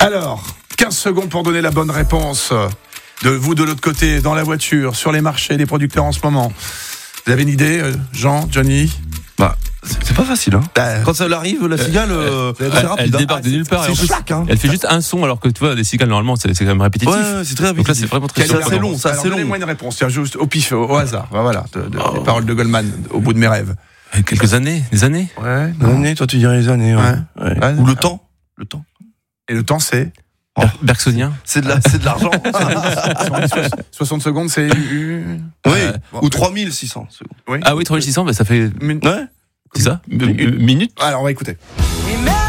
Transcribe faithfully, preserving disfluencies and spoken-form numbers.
Alors, quinze secondes pour donner la bonne réponse de vous de l'autre côté, dans la voiture, sur les marchés, les producteurs en ce moment. Vous avez une idée, Jean, Johnny ? Bah, c'est, c'est pas facile, hein. Bah, Quand ça arrive, la cigale, euh, Elle, c'est elle rapide. hein. débarque de nulle part et en C'est plus, chaque, hein. elle fait juste un son alors que tu vois, les cigales normalement c'est, c'est quand même répétitif. Ouais, c'est très Donc là rapide. c'est vraiment très C'est assez surprenant. long, c'est alors, assez long. donnez-moi une réponse, tiens, juste au pif, au, au hasard. Voilà, de, de, les paroles de Goldman, au bout de mes rêves. Quelques années, des années. Ouais. Les années, toi tu dirais les années, ouais. Ouais. Ouais. Ouais. Ou le temps. Le temps. Et le temps, c'est Ber- Bergsonien. C'est de, la, c'est de l'argent. soixante secondes, c'est... oui. Euh, Ou trois mille six cents secondes. Oui. Ah oui, trois mille six cents, bah ça fait. Min- Ouais. C'est ça. Une- Minutes. Alors, on va écouter.